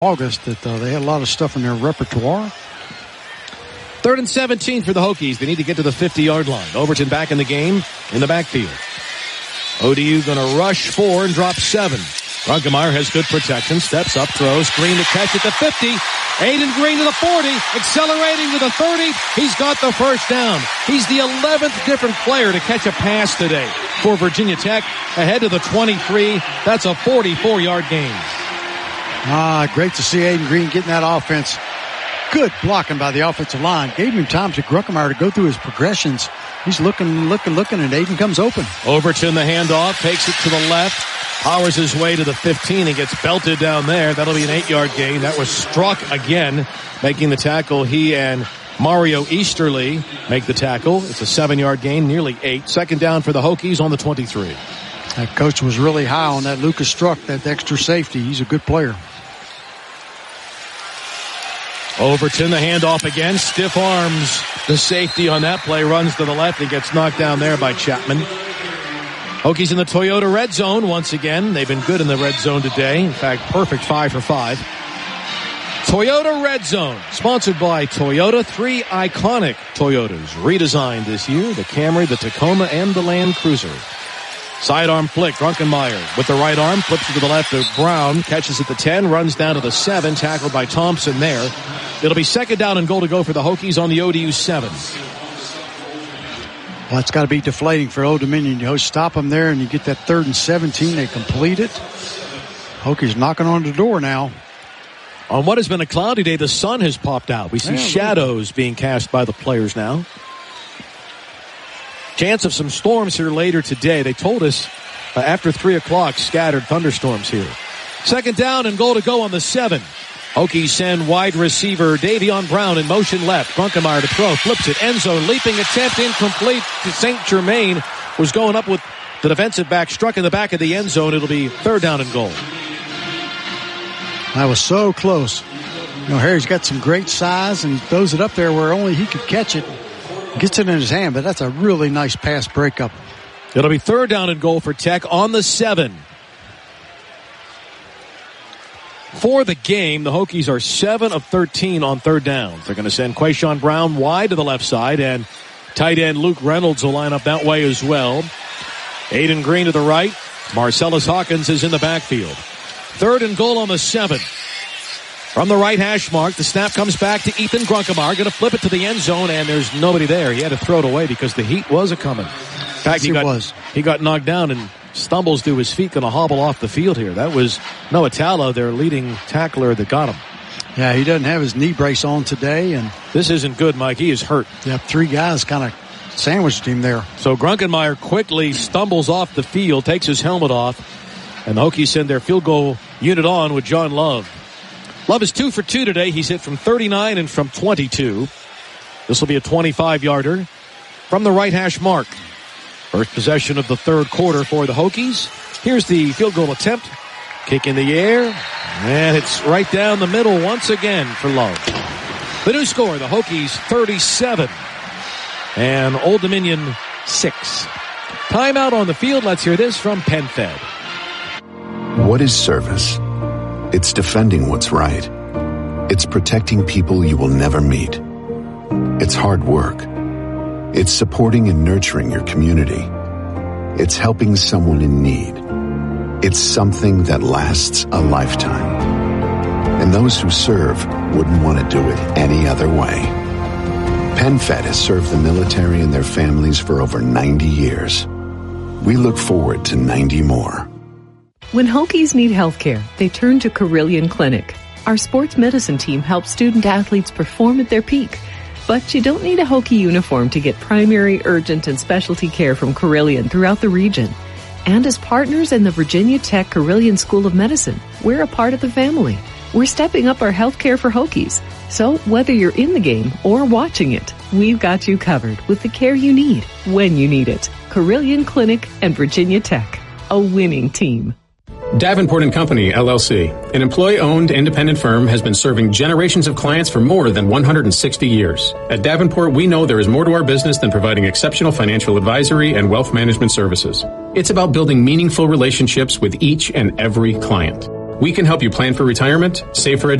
August that they had a lot of stuff in their repertoire. 3rd and 17 for the Hokies. They need to get to the 50-yard line. Overton back in the game in the backfield. ODU going to rush 4 and drop 7. Grunkemeyer has good protection. Steps up, throws. Green to catch at the 50. Aiden Green to the 40. Accelerating to the 30. He's got the first down. He's the 11th different player to catch a pass today for Virginia Tech. Ahead to the 23. That's a 44-yard gain. Great to see Aiden Green getting that offense. Good blocking by the offensive line. Gave him time to Grunkemeyer to go through his progressions. He's looking, and Aiden comes open. Overton the handoff, takes it to the left, powers his way to the 15 and gets belted down there. That'll be an 8-yard gain. That was Struck again, making the tackle. He and Mario Easterly make the tackle. It's a 7-yard gain, nearly 8. Second down for the Hokies on the 23. That coach was really high on that Lucas Struck, that extra safety. He's a good player. Overton, the handoff again. Stiff arms. The safety on that play runs to the left and gets knocked down there by Chapman. Hokies in the Toyota red zone once again. They've been good in the red zone today. In fact, perfect 5 for 5. Toyota red zone, sponsored by Toyota. 3 iconic Toyotas redesigned this year. The Camry, the Tacoma, and the Land Cruiser. Sidearm flick. Grunkemeyer with the right arm, flips it to the left of Brown, catches at the 10, runs down to the 7, tackled by Thompson there. It'll be second down and goal to go for the Hokies on the ODU 7. Well, it's got to be deflating for Old Dominion. You stop them there and you get that 3rd and 17. They complete it. Hokies knocking on the door now. On what has been a cloudy day, the sun has popped out. We see shadows being cast by the players now. Chance of some storms here later today. They told us after 3 o'clock, scattered thunderstorms here. Second down and goal to go on the 7. Hokies send wide receiver Davion Brown in motion left. Grunkemeyer to throw, flips it, end zone, leaping attempt incomplete to St. Germain. Was going up with the defensive back, struck in the back of the end zone. It'll be 3rd down and goal. That was so close. Harry's got some great size and throws it up there where only he could catch it. Gets it in his hand, but that's a really nice pass breakup. It'll be 3rd down and goal for Tech on the 7. For the game, the Hokies are 7 of 13 on 3rd downs. They're going to send Quayshawn Brown wide to the left side, and tight end Luke Reynolds will line up that way as well. Aiden Green to the right. Marcellus Hawkins is in the backfield. 3rd and goal on the 7. From the right hash mark, the snap comes back to Ethan Grunkemeyer. Going to flip it to the end zone, and there's nobody there. He had to throw it away because the heat was a-coming. In fact, he got knocked down and stumbles to his feet, going to hobble off the field here. That was Noah Talla, their leading tackler, that got him. Yeah, he doesn't have his knee brace on today. And this isn't good, Mike. He is hurt. Yeah, 3 guys kind of sandwiched him there. So Grunkemeyer quickly stumbles off the field, takes his helmet off, and the Hokies send their field goal unit on with John Love. Love is 2 for 2 today. He's hit from 39 and from 22. This will be a 25-yarder from the right hash mark. First possession of the 3rd quarter for the Hokies. Here's the field goal attempt. Kick in the air. And it's right down the middle once again for Love. The new score, the Hokies 37 and Old Dominion 6. Timeout on the field. Let's hear this from PenFed. What is service? It's defending what's right. It's protecting people you will never meet. It's hard work. It's supporting and nurturing your community. It's helping someone in need. It's something that lasts a lifetime. And those who serve wouldn't want to do it any other way. PenFed has served the military and their families for over 90 years. We look forward to 90 more. When Hokies need health care, they turn to Carilion Clinic. Our sports medicine team helps student athletes perform at their peak. But you don't need a Hokie uniform to get primary, urgent, and specialty care from Carilion throughout the region. And as partners in the Virginia Tech Carilion School of Medicine, we're a part of the family. We're stepping up our health care for Hokies. So whether you're in the game or watching it, we've got you covered with the care you need when you need it. Carilion Clinic and Virginia Tech, a winning team. Davenport & Company, LLC, an employee-owned independent firm, has been serving generations of clients for more than 160 years. At Davenport, we know there is more to our business than providing exceptional financial advisory and wealth management services. It's about building meaningful relationships with each and every client. We can help you plan for retirement, save for education,